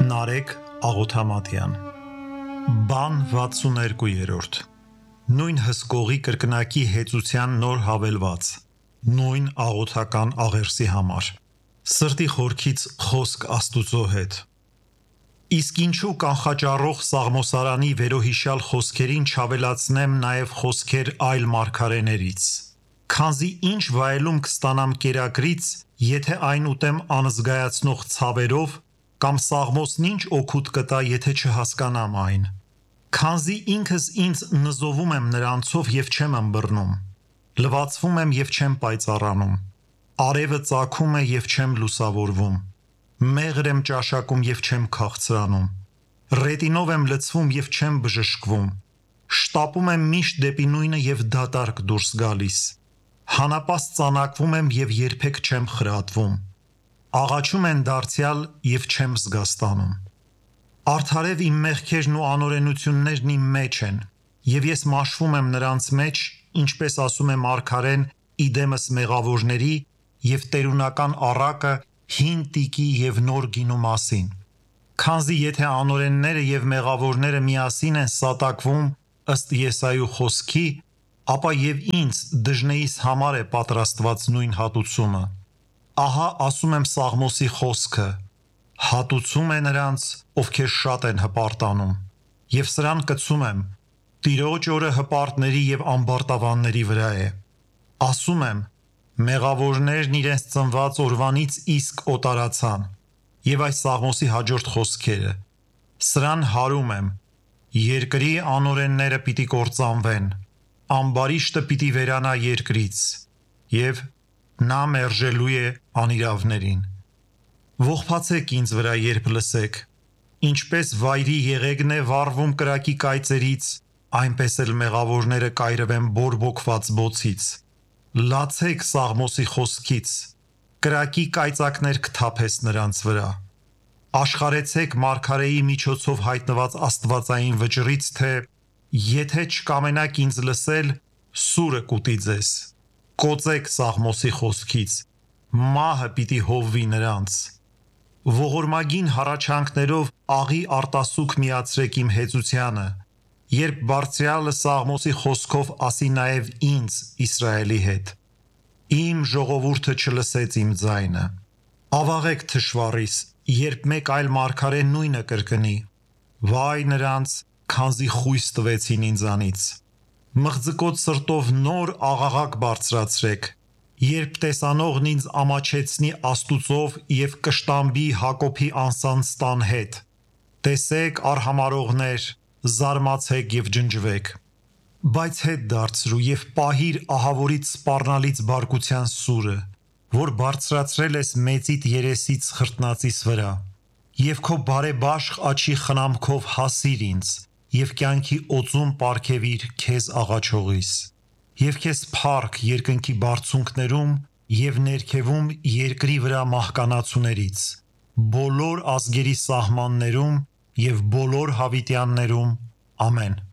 Նարեկ Աղոթամատյան Բան 62-րդ Նույն հսկողի կրկնակի հեծության նոր հավելված Նույն աղոթական աղերսի համար Սրտի խորքից խոսք Աստուծո հետ Իսկ ինչու կանխաճառող Սաղմոսարանի վերոհիշյալ խոսքերին չավելացնեմ նաև խոսքեր այլ մարգարեներից Քանզի ինչ վայելում կստանամ կերակրից, եթե այն ուտեմ անզգայացնող ցավերով, կամ Սաղմոսն ինչ օգուտ կտա, եթե չհասկանամ այն։ Քանզի ինքս ինձ նզովում եմ նրանցով և չեմ ըմբռնում, լվացվում եմ և չեմ պայծառանում, արևը ծագում է և չեմ լուսավորվում, մեղր եմ ճաշակում և չեմ քաղցրանում, ռետինով եմ լցվում և չեմ բժշկվում, շտապում եմ միշտ դեպի նույնը և դատարկ դուրս գալիս, հանապաստ ծանակվում եմ և երբեք չեմ խրատվում, աղաչում են դարձյալ և չեմ զգաստանում։ Արդարև իմ մեղքերն ու անօրենություններն իմ մեջ են, և ես մաշվում եմ նրանց մեջ, ինչպես ասում է մարգարեն իդեմս մեղավորների և տերունական առակը հին տիկի և նոր գինու մասին։ Քանզի եթե անօրենները և մեղավորները միասին են սատակվում ըստ Եսայու խոսքի, ապա և ինձ դժնեիս համար է պատրաստված նույն հատուցումը։ Ահա ասում եմ Սաղմոսի խոսքը. հատուցում է նրանց, ովքեր շատ են հպարտանում, և սրան կցում եմ. Տիրոջ օրը հպարտների և ամբարտավանների վրա է։ Ասում եմ. մեղավորներն իրենց ծնված օրվանից իսկ օտարացան։ Եվ այս Սաղմոսի հաջորդ խոսքերը. սրան հարում եմ. երկրի անօրենները պիտի կործանվեն, ամբարիշտը պիտի վերանա երկրից, և նա մերժելու է անիրավներին։ Ողբացեք ինձ վրա, երբ լսեք, ինչպես վայրի եղեգն է վառվում կրակի կայծերից, այնպես էլ մեղավորները կայրվեն բորբոքված բոցից։ Լացեք Սաղմոսի խոսքից, կրակի կայծակներ կթափես նրանց վրա։ Աշխարհեցեք մարգարեի միջոցով հայտնված աստվածային վճռից, թե եթե չկամենաք ինձ լսել, սուրը կուտի ձեզ։ Կոծեք Սաղմոսի խոսքից, մահը պիտի հովվի նրանց։ Ողորմագին հառաչանքներով աղի արտասուք միացրեք իմ հեծությանը, երբ Բարձրյալը Սաղմոսի խոսքով ասի նաև ինձ Իսրայելի հետ։ Իմ ժողովուրդը չլսեց իմ ձայնը։ Ավաղեք թշվառիս, երբ մեկ այլ մարգարե նույնը կրկնի։ Վայ նրանց, քանզի խույս տվեցին ինձանից։ Մղձկոտ սրտով նոր աղաղակ բարձրացրեք, երբ տեսանողն ինձ ամաչեցնի Աստուծով և կշտամբի Հակոբի անսանց տան հետ։ Տեսեք, արհամարհողներ, զարմացեք և ջնջվեք։ Բայց հետ դարձրու և պահիր ահավորից սպառնալից բարկության սուրը, որ բարձրացրել ես մեծիդ երեսից խրտնածիս վրա, և քո բարեբաշխ աջի խնամքով հասիր ինձ, և կյանքի օծում պարգևիր քեզ աղաչողիս, և քեզ փառք երկնքի բարձունքներում և ներքևում երկրի վրա մահկանացուներից, բոլոր ազգերի սահմաններում և բոլոր հավիտյաններում, ամեն։